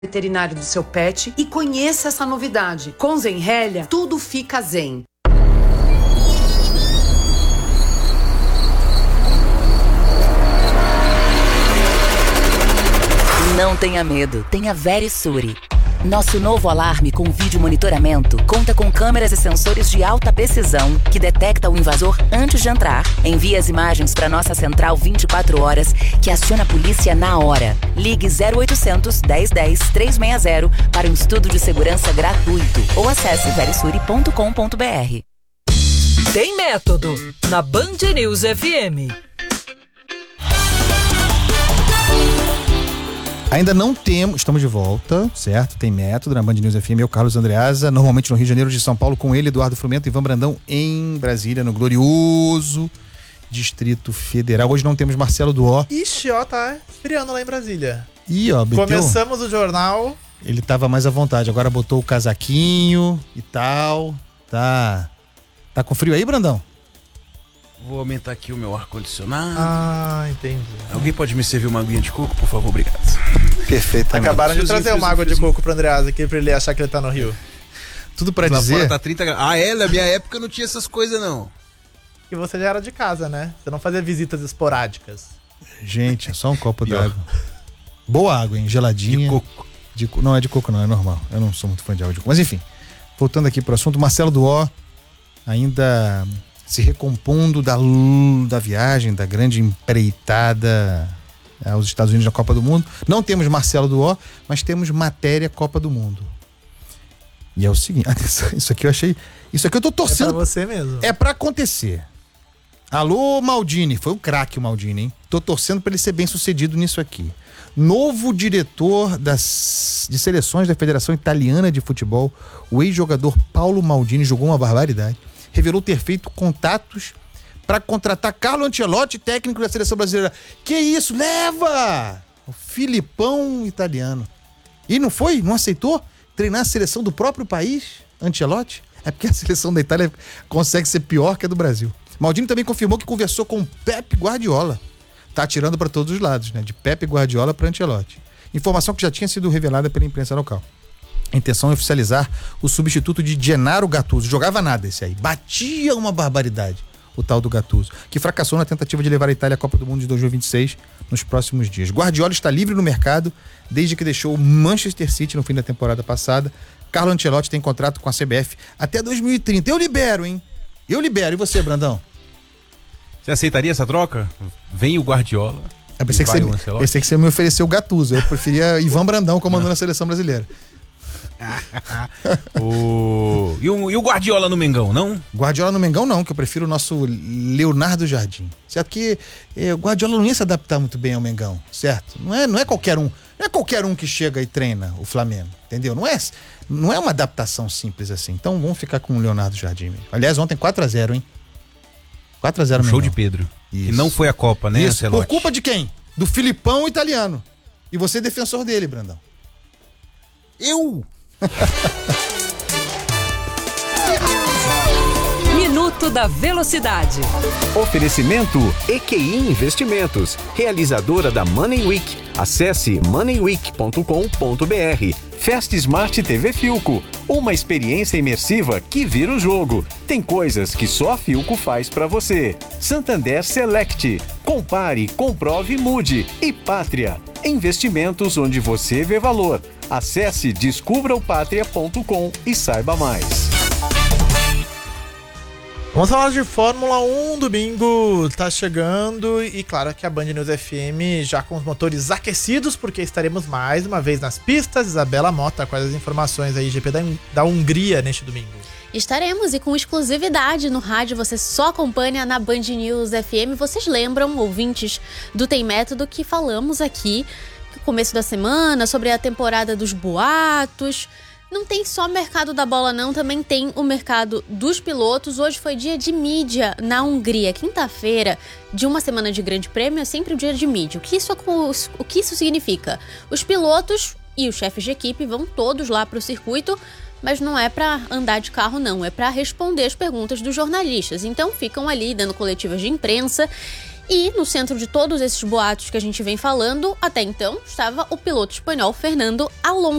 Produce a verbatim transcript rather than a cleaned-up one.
veterinário do seu pet e conheça essa novidade. Com Zenrelia, tudo fica zen. Não tenha medo, tenha Verisure. Nosso novo alarme com vídeo monitoramento conta com câmeras e sensores de alta precisão que detecta o invasor antes de entrar, envia as imagens para nossa central vinte e quatro horas, que aciona a polícia na hora. Ligue zero oitocentos, dez dez, trezentos e sessenta para um estudo de segurança gratuito ou acesse verisure ponto com ponto br. Tem método na Band News F M. Ainda não temos, estamos de volta, certo? Tem método na Band News F M, eu, Carlos Andreasa, normalmente no Rio de Janeiro, de São Paulo, com ele, Eduardo Frumento e Ivan Brandão, em Brasília, no glorioso Distrito Federal. Hoje não temos Marcelo Duó. Ixi, ó, tá esfriando lá em Brasília. Ih, ó, meteu... Começamos o jornal. Ele tava mais à vontade, agora botou o casaquinho e tal, tá... Tá com frio aí, Brandão? Vou aumentar aqui o meu ar-condicionado. Ah, entendi. Alguém pode me servir uma aguinha de coco, por favor? Obrigado. Perfeitamente. Acabaram de trazer uma água de coco pro Andreasa aqui pra ele achar que ele tá no Rio. Tudo pra Lá dizer... fora tá trinta graus. Ah, é? Na minha época não tinha essas coisas, não. E você já era de casa, né? Você não fazia visitas esporádicas. Gente, é só um copo d'água. Boa água, hein? Geladinha. De coco. De, não, é de coco não, é normal. Eu não sou muito fã de água de coco. Mas enfim, voltando aqui pro assunto, Marcelo Duó ainda... se recompondo da, da viagem, da grande empreitada aos Estados Unidos na Copa do Mundo. Não temos Marcelo Duó, mas temos matéria Copa do Mundo. E é o seguinte, isso aqui eu achei, isso aqui eu tô torcendo. É pra você mesmo. É pra acontecer. Alô, Maldini, foi um craque o Maldini, hein? Tô torcendo pra ele ser bem sucedido nisso aqui. Novo diretor das, de seleções da Federação Italiana de Futebol, o ex-jogador Paulo Maldini, jogou uma barbaridade. Revelou ter feito contatos para contratar Carlo Ancelotti, técnico da seleção brasileira. Que isso? Leva! O Filipão italiano. E não foi? Não aceitou treinar a seleção do próprio país, Ancelotti? É porque a seleção da Itália consegue ser pior que a do Brasil. Maldini também confirmou que conversou com Pep Guardiola. Tá atirando para todos os lados, né? De Pep Guardiola para Ancelotti. Informação que já tinha sido revelada pela imprensa local. A intenção é oficializar o substituto de Gennaro Gattuso. Jogava nada esse aí. Batia uma barbaridade, o tal do Gattuso, que fracassou na tentativa de levar a Itália à Copa do Mundo de dois mil e vinte e seis nos próximos dias. Guardiola está livre no mercado desde que deixou o Manchester City no fim da temporada passada. Carlo Ancelotti tem contrato com a C B F até dois mil e trinta. Eu libero, hein? Eu libero. E você, Brandão? Você aceitaria essa troca? Vem o Guardiola. Eu pensei, que você, pensei que você me ofereceu o Gattuso. Eu preferia Ivan Brandão comandando a seleção brasileira. o... E, o, e o Guardiola no Mengão, não? Guardiola no Mengão não, que eu prefiro o nosso Leonardo Jardim. Certo que eh, o Guardiola não ia se adaptar muito bem ao Mengão, certo? Não é, não é qualquer um, não é qualquer um que chega e treina o Flamengo, entendeu? Não é, não é uma adaptação simples assim. Então vamos ficar com o Leonardo Jardim mesmo. Aliás, ontem quatro a zero, hein? quatro a zero um Mengão. Show de Pedro. Isso. E não foi a Copa, né, Isso. Ancelotti? Por culpa de quem? Do Filipão italiano. E você é defensor dele, Brandão. Eu? Minuto da Velocidade. Oferecimento E Q I Investimentos, realizadora da Money Week. Acesse money week ponto com ponto br. Fast Smart T V Filco, uma experiência imersiva que vira o jogo. Tem coisas que só a Filco faz pra você. Santander Select, compare, comprove e mude. E Pátria, investimentos onde você vê valor. Acesse descubra o pátria ponto com e saiba mais. Vamos falar de Fórmula um, domingo tá chegando e claro que a Band News F M já com os motores aquecidos, porque estaremos mais uma vez nas pistas. Isabela Mota, quais as informações aí, G P da, da Hungria neste domingo? Estaremos e com exclusividade no rádio, você só acompanha na Band News F M. Vocês lembram, ouvintes do Tem Método, que falamos aqui no começo da semana sobre a temporada dos boatos. Não tem só mercado da bola não, também tem o mercado dos pilotos. Hoje foi dia de mídia na Hungria. Quinta-feira de uma semana de grande prêmio é sempre o dia de mídia. O que isso, o que isso significa? Os pilotos e os chefes de equipe vão todos lá para o circuito, mas não é para andar de carro não, é para responder as perguntas dos jornalistas. Então ficam ali dando coletivas de imprensa E no centro de todos esses boatos que a gente vem falando, até então, estava o piloto espanhol Fernando Alonso.